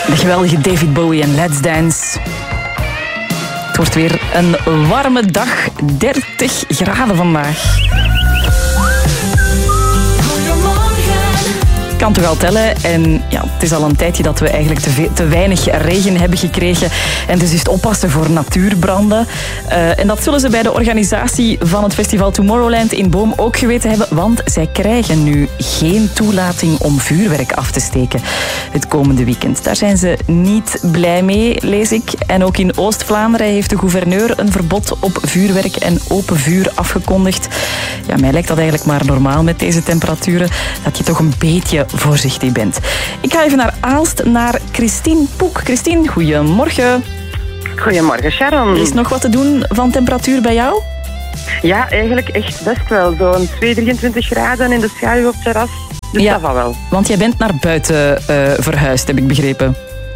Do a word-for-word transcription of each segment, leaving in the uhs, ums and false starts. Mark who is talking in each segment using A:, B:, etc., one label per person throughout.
A: De geweldige David Bowie en Let's Dance. Het wordt weer een warme dag. dertig graden vandaag. Kan toch al tellen. En ja, het is al een tijdje dat we eigenlijk te, ve- te weinig regen hebben gekregen. En dus is het oppassen voor natuurbranden. Uh, en dat zullen ze bij de organisatie van het festival Tomorrowland in Boom ook geweten hebben. Want zij krijgen nu geen toelating om vuurwerk af te steken het komende weekend. Daar zijn ze niet blij mee, lees ik. En ook in Oost-Vlaanderen heeft de gouverneur een verbod op vuurwerk en open vuur afgekondigd. Ja, mij lijkt dat eigenlijk maar normaal met deze temperaturen. Dat je toch een beetje voorzichtig bent. Ik ga even naar Aalst, naar Christine Poek. Christine, goedemorgen.
B: Goedemorgen, Sharon.
A: Er is nog wat te doen van temperatuur bij jou?
B: Ja, eigenlijk echt best wel. Zo'n twee, drieëntwintig graden in de schaduw op het terras. Dus
A: ja,
B: dat va wel.
A: Want jij bent naar buiten uh, verhuisd, heb ik begrepen.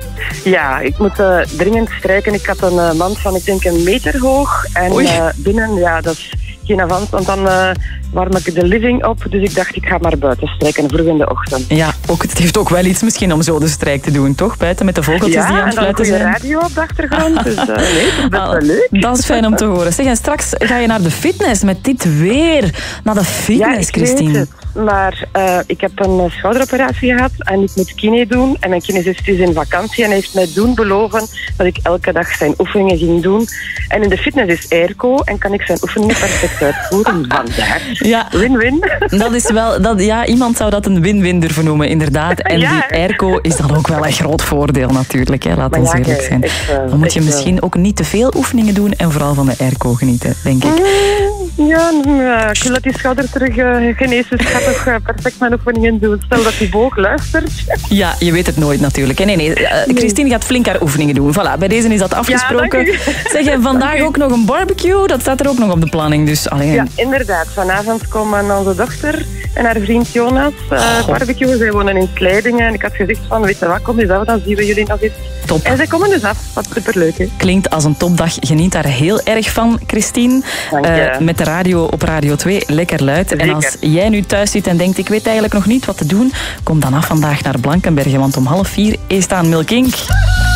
B: Ja, ik moet uh, dringend strijken. Ik had een uh, mand van, ik denk, een meter hoog. En uh, binnen, ja, dat is geen avans, want dan uh, warm ik de living op. Dus ik dacht, ik ga maar buiten strijken, vroeg in de ochtend.
A: Ja, ook, het heeft ook wel iets misschien om zo de strijk te doen, toch? Buiten met de vogeltjes
B: ja,
A: die aan het fluiten zijn.
B: Ja, en dan een goede radio op de achtergrond. Dus uh, nee, dat is best wel leuk.
A: Dat is fijn om te horen. Zeg, en straks ga je naar de fitness met dit weer. Naar de fitness,
B: ja, ik
A: Christine.
B: Weet het. Maar uh, ik heb een uh, schouderoperatie gehad en ik moet kine doen. En mijn kinesist is in vakantie en hij heeft mij doen beloven dat ik elke dag zijn oefeningen ging doen. En in de fitness is airco en kan ik zijn oefeningen perfect uitvoeren. Vandaar.
A: Ja,
B: win-win.
A: Dat is wel, dat, ja, iemand zou dat een win-win durven noemen, inderdaad. En
B: ja,
A: die airco is dan ook wel een groot voordeel natuurlijk, hè. Laat maar ons ja, eerlijk zijn. Ik, uh, dan moet je misschien uh, ook niet te veel oefeningen doen en vooral van de airco genieten, denk ik.
B: Mm, ja, ja, ik wil dat die schouder terug uh, genezen. Ik ga toch uh, perfect mijn oefeningen doen. Stel dat die boog luistert. Ja,
A: je weet het nooit natuurlijk. Nee, nee. Uh, Christine gaat flink haar oefeningen doen. Voilà, bij deze is dat afgesproken.
B: Ja,
A: zeg je vandaag ook nog een barbecue? Dat staat er ook nog op de planning. Dus, alleen...
B: Ja, inderdaad. Vanavond komen onze dochter en haar vriend Jonas uh, oh. barbecuen. Zij wonen in Kleidingen. En ik had gezegd van, weet je wat, kom eens af, dan zien we jullie nog eens.
A: Top.
B: En zij komen dus af. Wat superleuk is.
A: Klinkt als een topdag. Geniet daar heel erg van, Christine.
B: Dank je.
A: Uh, met de radio op Radio twee. Lekker luid.
B: Zeker.
A: En als jij nu thuis zit en denkt, ik weet eigenlijk nog niet wat te doen, kom dan af vandaag naar Blankenbergen. Want om half vier is aan Milkink.